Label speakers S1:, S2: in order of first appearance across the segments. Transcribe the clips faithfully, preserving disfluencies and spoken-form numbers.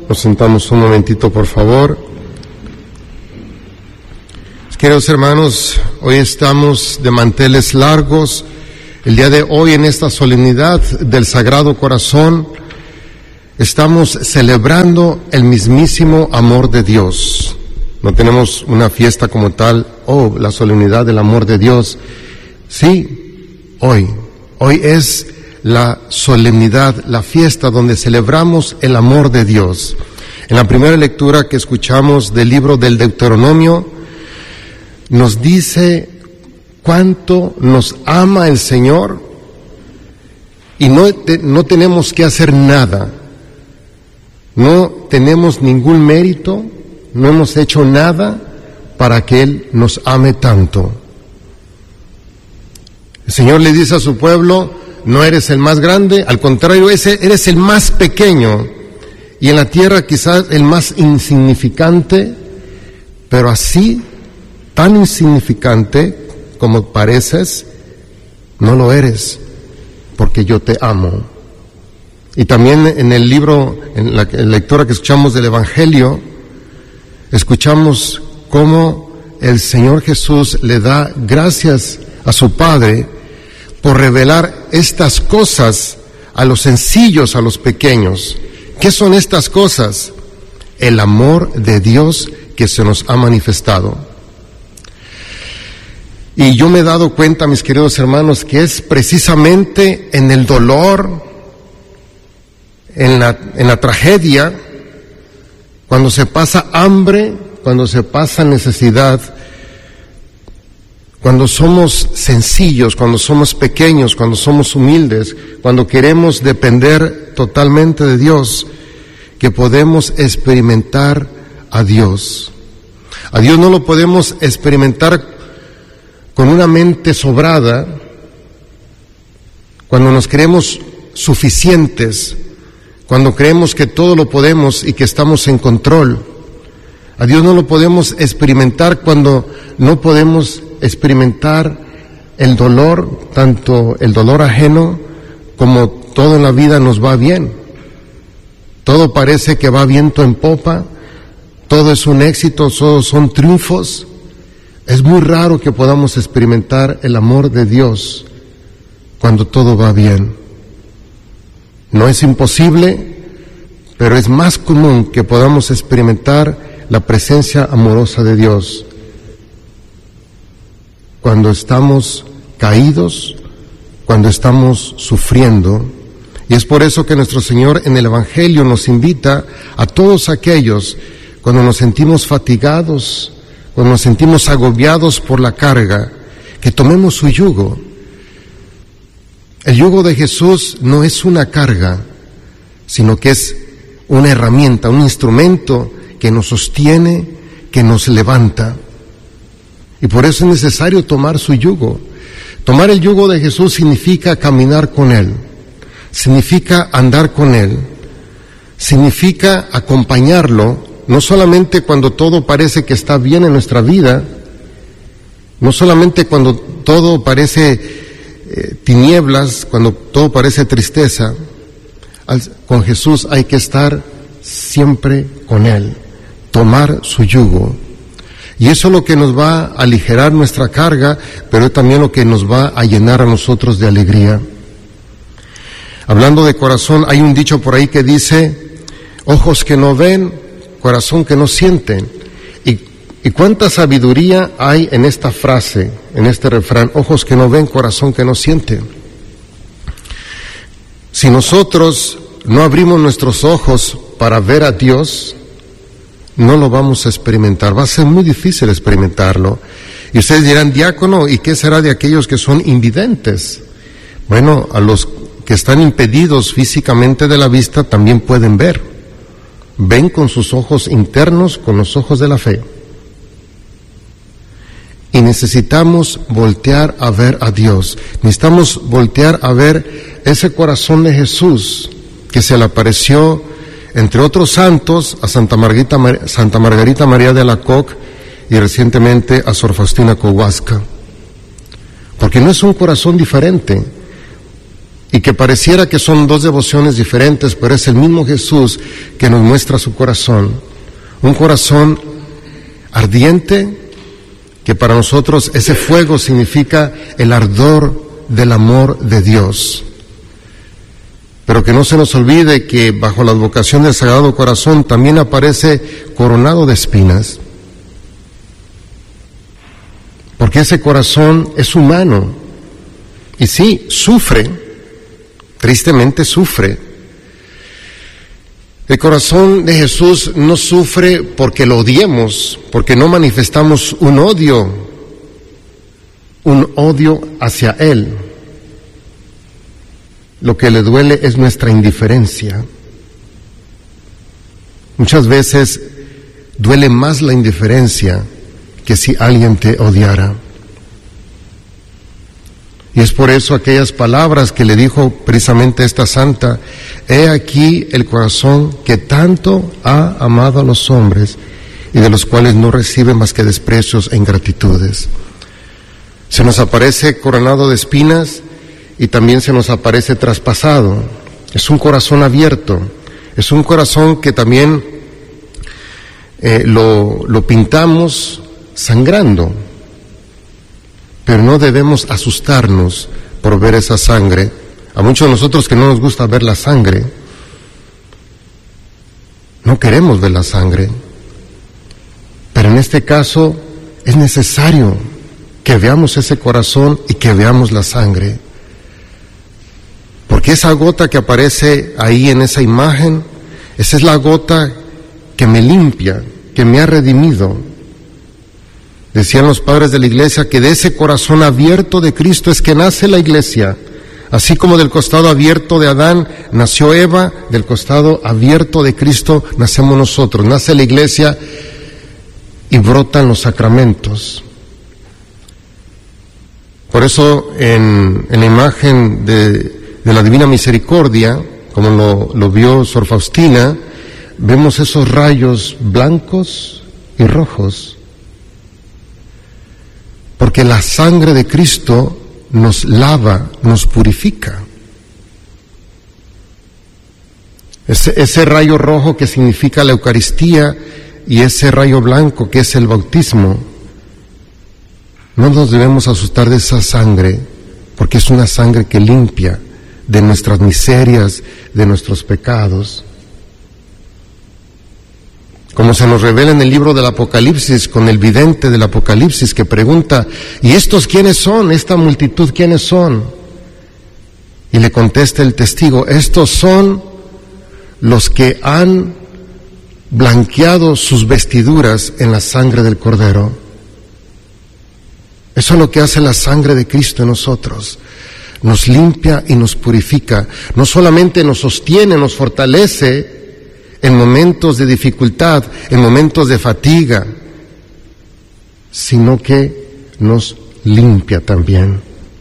S1: Nos sentamos un momentito, por favor. Queridos hermanos, hoy estamos de manteles largos. El día de hoy, en esta solemnidad del Sagrado Corazón, estamos celebrando el mismísimo amor de Dios. No tenemos una fiesta como tal, oh, la solemnidad del amor de Dios. Sí, hoy, hoy es la solemnidad, la fiesta donde celebramos el amor de Dios. En la primera lectura que escuchamos del libro del Deuteronomio, nos dice cuánto nos ama el Señor y no, te, no tenemos que hacer nada, no tenemos ningún mérito, no hemos hecho nada para que Él nos ame tanto. El Señor le dice a su pueblo: no eres el más grande, al contrario, ese eres el más pequeño, y en la tierra quizás el más insignificante, pero así, tan insignificante como pareces, no lo eres, porque yo te amo. Y también en el libro, en la lectura que escuchamos del Evangelio, escuchamos cómo el Señor Jesús le da gracias a su Padre por revelar estas cosas a los sencillos, a los pequeños. ¿Qué son estas cosas? El amor de Dios que se nos ha manifestado. Y yo me he dado cuenta, mis queridos hermanos, que es precisamente en el dolor, en la, en la tragedia, cuando se pasa hambre, cuando se pasa necesidad, cuando somos sencillos, cuando somos pequeños, cuando somos humildes, cuando queremos depender totalmente de Dios, que podemos experimentar a Dios. A Dios no lo podemos experimentar con una mente sobrada, cuando nos creemos suficientes, cuando creemos que todo lo podemos y que estamos en control. A Dios no lo podemos experimentar cuando no podemos experimentar el dolor, tanto el dolor ajeno como todo en la vida nos va bien. Todo parece que va viento en popa, todo es un éxito, todos son triunfos. Es muy raro que podamos experimentar el amor de Dios cuando todo va bien. No es imposible, pero es más común que podamos experimentar la presencia amorosa de Dios cuando estamos caídos, cuando estamos sufriendo. Y es por eso que nuestro Señor en el Evangelio nos invita a todos aquellos, cuando nos sentimos fatigados, cuando nos sentimos agobiados por la carga, que tomemos su yugo. El yugo de Jesús no es una carga, sino que es una herramienta, un instrumento que nos sostiene, que nos levanta. Y por eso es necesario tomar su yugo. Tomar el yugo de Jesús significa caminar con Él, significa andar con Él, significa acompañarlo, no solamente cuando todo parece que está bien en nuestra vida, no solamente cuando todo parece eh, tinieblas, cuando todo parece tristeza. Al, con Jesús hay que estar siempre con Él, tomar su yugo. Y eso es lo que nos va a aligerar nuestra carga, pero también lo que nos va a llenar a nosotros de alegría. Hablando de corazón, hay un dicho por ahí que dice: ojos que no ven, corazón que no sienten. Y, y cuánta sabiduría hay en esta frase, en este refrán: ojos que no ven, corazón que no sienten. Si nosotros no abrimos nuestros ojos para ver a Dios, no lo vamos a experimentar. Va a ser muy difícil experimentarlo. Y ustedes dirán: diácono, ¿y qué será de aquellos que son invidentes? Bueno, a los que están impedidos físicamente de la vista también pueden ver. Ven con sus ojos internos, con los ojos de la fe. Y necesitamos voltear a ver a Dios. Necesitamos voltear a ver ese corazón de Jesús que se le apareció, entre otros santos, a Santa Margarita, Santa Margarita María de Alacoque y recientemente a Sor Faustina Kowalska. Porque no es un corazón diferente. y que pareciera que son dos devociones diferentes, pero es el mismo Jesús que nos muestra su corazón, un corazón ardiente, que para nosotros ese fuego significa el ardor del amor de Dios. Pero que no se nos olvide que bajo la advocación del Sagrado Corazón también aparece coronado de espinas, porque ese corazón es humano, y sí, sufre, tristemente sufre. El corazón de Jesús no sufre porque lo odiemos, porque no manifestamos un odio, un odio hacia Él. Lo que le duele es nuestra indiferencia. Muchas veces duele más la indiferencia que si alguien te odiara. Y es por eso aquellas palabras que le dijo precisamente esta santa: he aquí el corazón que tanto ha amado a los hombres y de los cuales no recibe más que desprecios e ingratitudes. Se nos aparece coronado de espinas y también se nos aparece traspasado. Es un corazón abierto, es un corazón que también eh, lo, lo pintamos sangrando. Pero no debemos asustarnos por ver esa sangre. A muchos de nosotros que no nos gusta ver la sangre, no queremos ver la sangre. Pero en este caso es necesario que veamos ese corazón y que veamos la sangre. Porque esa gota que aparece ahí en esa imagen, esa es la gota que me limpia, que me ha redimido. Decían los padres de la iglesia que de ese corazón abierto de Cristo es que nace la iglesia. Así como del costado abierto de Adán nació Eva, del costado abierto de Cristo nacemos nosotros. Nace la iglesia y brotan los sacramentos. Por eso en, en la imagen de, de la Divina Misericordia, como lo, lo vio Sor Faustina, vemos esos rayos blancos y rojos. Porque la sangre de Cristo nos lava, nos purifica. Ese, ese rayo rojo que significa la Eucaristía y ese rayo blanco que es el bautismo, no nos debemos asustar de esa sangre, porque es una sangre que limpia de nuestras miserias, de nuestros pecados. Como se nos revela en el libro del Apocalipsis, con el vidente del Apocalipsis que pregunta: ¿y estos quiénes son? ¿Esta multitud quiénes son? Y le contesta el testigo: estos son los que han blanqueado sus vestiduras en la sangre del Cordero. Eso es lo que hace la sangre de Cristo en nosotros. Nos limpia y nos purifica. No solamente nos sostiene, nos fortalece en momentos de dificultad, en momentos de fatiga, sino que nos limpia también.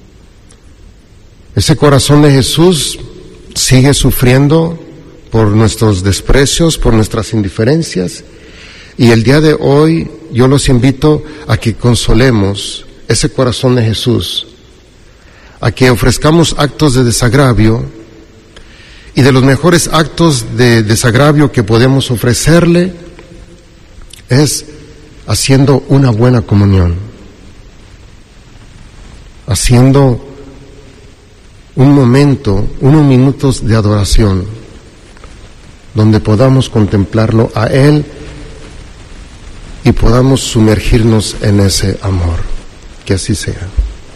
S1: Ese corazón de Jesús sigue sufriendo por nuestros desprecios, por nuestras indiferencias, y el día de hoy yo los invito a que consolemos ese corazón de Jesús, a que ofrezcamos actos de desagravio. Y de los mejores actos de desagravio que podemos ofrecerle es haciendo una buena comunión, haciendo un momento, unos minutos de adoración, donde podamos contemplarlo a Él y podamos sumergirnos en ese amor. Que así sea.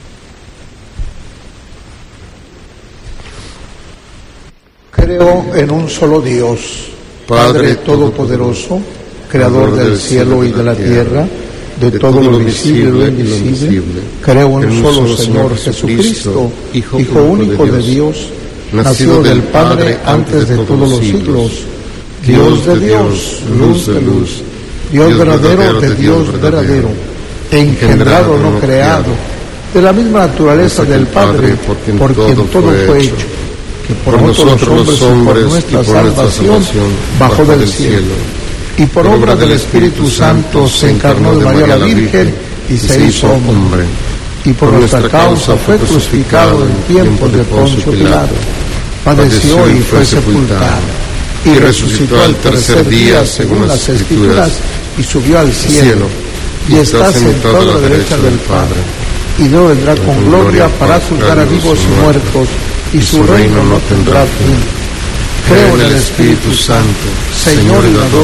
S2: Creo en un solo Dios, Padre Todopoderoso, Creador del cielo y de la tierra, de todo lo visible y lo invisible. Creo en un solo Señor Jesucristo, Hijo único de Dios, nacido del Padre antes de todos los siglos, Dios de Dios, luz de luz, Dios verdadero de Dios verdadero, engendrado, no creado, de la misma naturaleza del Padre, por quien todo fue hecho, que por nosotros los hombres y por nuestra salvación bajó del cielo, y por obra del Espíritu Santo se encarnó de María la Virgen y se hizo hombre, y por nuestra causa fue crucificado en tiempos de Poncio Pilato, padeció y fue sepultado, y resucitó al tercer día según las Escrituras, y subió al cielo, y está sentado a la derecha del Padre, y luego vendrá con gloria para juzgar a vivos y muertos, y su reino no tendrá fin. Creo en el Espíritu Santo, Señor y dador